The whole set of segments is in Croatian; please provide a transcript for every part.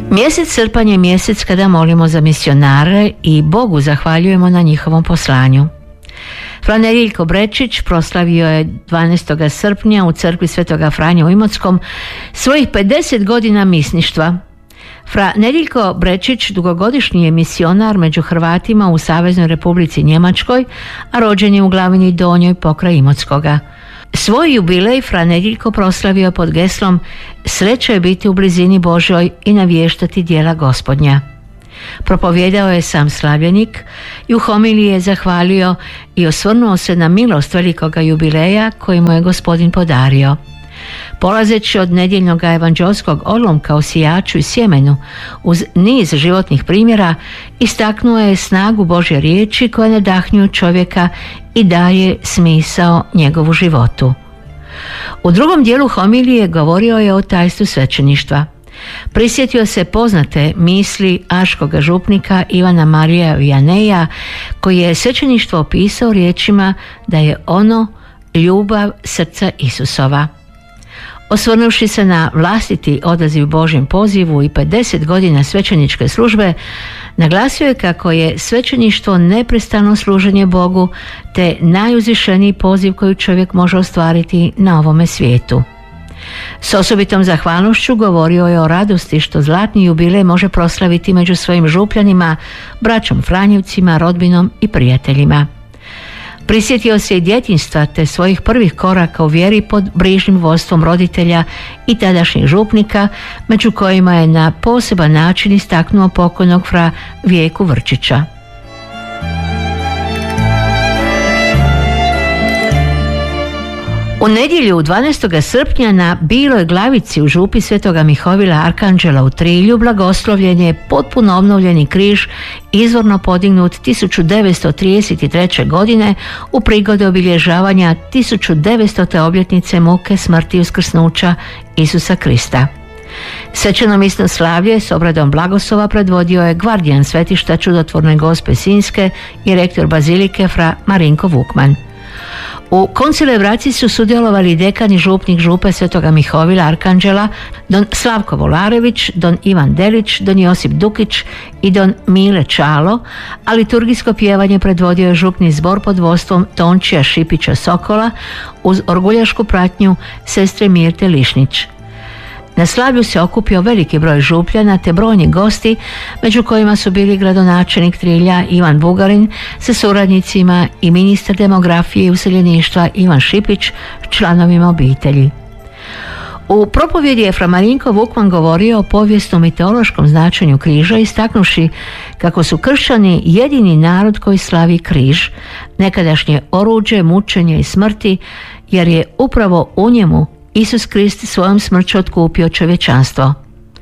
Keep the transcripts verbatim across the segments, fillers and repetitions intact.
Mjesec srpanj je mjesec kada molimo za misionare i Bogu zahvaljujemo na njihovom poslanju. Fra Nedeljko Brečić proslavio je dvanaestog srpnja u crkvi Svetoga Franje u Imotskom svojih pedeset godina misništva. Fra Nedeljko Brečić dugogodišnji je misionar među Hrvatima u Saveznoj Republici Njemačkoj, a rođen je u Glavini Donjoj pokraj Imotskoga. Svoj jubilej Fra Nedeljko proslavio pod geslom "Sreća je biti u blizini Božoj i navještati djela Gospodnja". Propovijedao je sam slavljenik i u homiliji je zahvalio i osvrnuo se na milost velikoga jubileja koji mu je Gospodin podario. Polazeći od nedjeljnog evanđelskog odlomka o sijaču i sjemenu uz niz životnih primjera, istaknuo je snagu Božje riječi koja nadahnjuje čovjeka i daje smisao njegovu životu. U drugom dijelu homilije govorio je o tajstvu svećeništva. Prisjetio se poznate misli aškoga župnika Ivana Marija Vijaneja, koji je svećeništvo opisao riječima da je ono ljubav srca Isusova. Osvrnuvši se na vlastiti odaziv Božjem pozivu i pedeset godina svećeničke službe, naglasio je kako je svećeništvo neprestano služenje Bogu te najuzvišeniji poziv koji čovjek može ostvariti na ovome svijetu. S osobitom zahvalnošću govorio je o radosti što zlatni jubilej može proslaviti među svojim župljanima, braćom Franjevcima, rodbinom i prijateljima. Prisjetio se i djetinjstva te svojih prvih koraka u vjeri pod brižnim vodstvom roditelja i tadašnjih župnika, među kojima je na poseban način istaknuo pokojnog fra Vijeku Vrčića. U nedjelju dvanaestog srpnja na Biloj glavici u župi Svetoga Mihovila Arkanđela u Trilju blagoslovljen je potpuno obnovljeni križ izvorno podignut tisuću devetsto trideset treće. godine u prigodi obilježavanja tisuću devetstote obljetnice muke, smrti i uskrsnuća Isusa Krista. Svečano misno slavlje s obradom blagoslova predvodio je gvardijan svetišta Čudotvorne Gospe Sinjske i rektor bazilike fra Marinko Vukman. U koncelebraciji su sudjelovali dekan i župnik župe Svetoga Mihovila Arkanđela, don Slavko Volarević, don Ivan Delić, don Josip Dukić i don Mile Čalo, a liturgijsko pjevanje predvodio je župni zbor pod vodstvom Tončija Šipića Sokola uz orguljašku pratnju sestre Mirte Lišnić. Na slavlju se okupio veliki broj župljana te brojni gosti, među kojima su bili gradonačelnik Trilja Ivan Bugarin sa suradnicima i ministar demografije i useljeništva Ivan Šipić s članovima obitelji. U propovjedi je fra Marinko Vukman govorio o povijesnom i teološkom značenju križa, istaknuši kako su kršćani jedini narod koji slavi križ, nekadašnje oruđe, mučenja i smrti, jer je upravo u njemu Isus Krist svojom smrću otkupio čovječanstvo.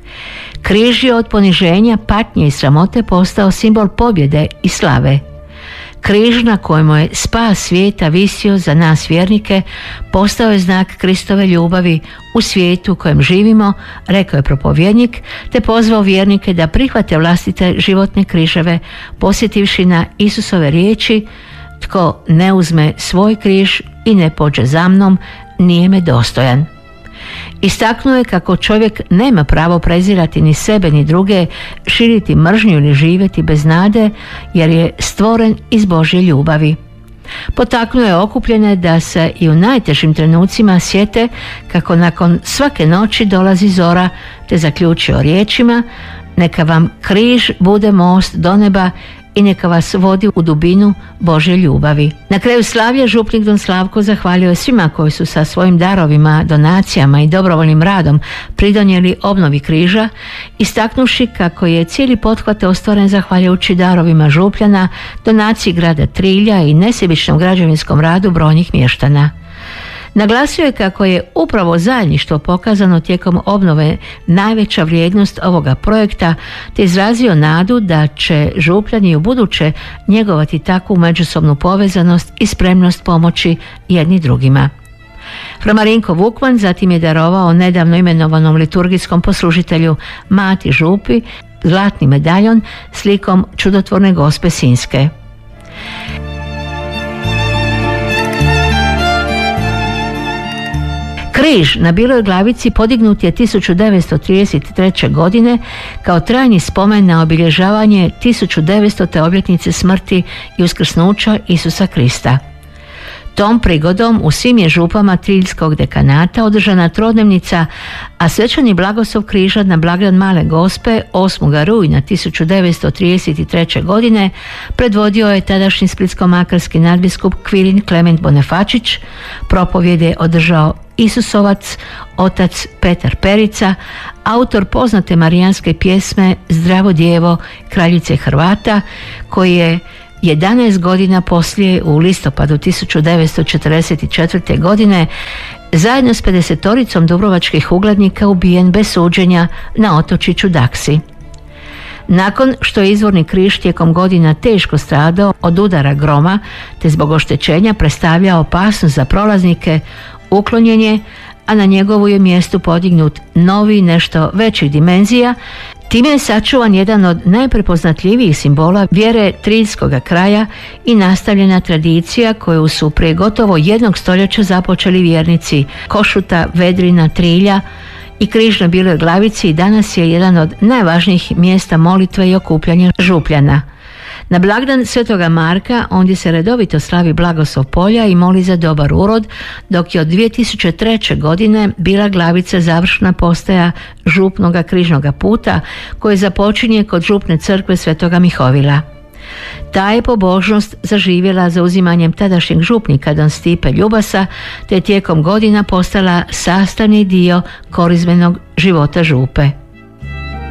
Križ je od poniženja, patnje i sramote postao simbol pobjede i slave. Križ na kojemu je spas svijeta visio za nas vjernike postao je znak Kristove ljubavi u svijetu u kojem živimo, rekao je propovjednik, te pozvao vjernike da prihvate vlastite životne križeve, posjetivši na Isusove riječi: "Tko ne uzme svoj križ i ne pođe za mnom, nije me dostojan." Istaknuo je kako čovjek nema pravo prezirati ni sebe ni druge, širiti mržnju ili živjeti bez nade, jer je stvoren iz Božje ljubavi. Potaknuo je okupljene da se i u najtežim trenucima sjete kako nakon svake noći dolazi zora, te zaključio riječima: "Neka vam križ bude most do neba i neka vas vodi u dubinu Božje ljubavi." Na kraju slavlja župnik don Slavko zahvalio je svima koji su sa svojim darovima, donacijama i dobrovoljnim radom pridonijeli obnovi križa, istaknuši kako je cijeli pothvat ostvaren zahvaljujući darovima župljana, donaciji grada Trilja i nesebičnom građevinskom radu brojnih mještana. Naglasio je kako je upravo zajedništvo pokazano tijekom obnove najveća vrijednost ovoga projekta, te izrazio nadu da će župljani u buduće njegovati takvu međusobnu povezanost i spremnost pomoći jedni drugima. Fra Marinko Vukman zatim je darovao nedavno imenovanom liturgijskom poslužitelju Mati Župi zlatni medaljon slikom Čudotvorne Gospe Sinjske. Križ na Biloj glavici podignut je tisuću devetsto trideset treće. godine kao trajni spomen na obilježavanje tisuću devetstote obljetnice smrti i uskrsnuća Isusa Krista. Tom prigodom u svim je župama Triljskog dekanata održana trodnevnica, a svečani blagoslov križa na blagdan Male Gospe osmog rujna tisuću devetsto trideset treće. godine predvodio je tadašnji splitsko-makarski nadbiskup Kvirin Klement Bonefačić. Propovjed je održao Isusovac, otac Petar Perica, autor poznate marijanske pjesme Zdravo djevo, kraljice Hrvata, koji je jedanaest godina poslije, u listopadu tisuću devetsto četrdeset četvrte. godine, zajedno s pedesetoricom dubrovačkih uglednika ubijen bez suđenja na otočiću Daksi. Nakon što je izvorni križ tijekom godina teško stradao od udara groma, te zbog oštećenja predstavljao opasnost za prolaznike, uklonjen je, a na njegovu je mjestu podignut novi, nešto većih dimenzija. Time je sačuvan jedan od najprepoznatljivijih simbola vjere triljskog kraja i nastavljena tradicija koju su prije gotovo jednog stoljeća započeli vjernici Košuta, Vedrina, Trilja, i križ na Biloj glavici danas je jedan od najvažnijih mjesta molitve i okupljanja župljana. Na blagdan Svetoga Marka ondje se redovito slavi blagoslov polja i moli za dobar urod, dok je od dvije tisuće treće. godine Bila glavica završna postaja župnoga križnoga puta koji započinje kod župne crkve Svetoga Mihovila. Ta je pobožnost zaživjela zauzimanjem tadašnjeg župnika don Stipe Ljubasa, te je tijekom godina postala sastavni dio korizmenog života župe.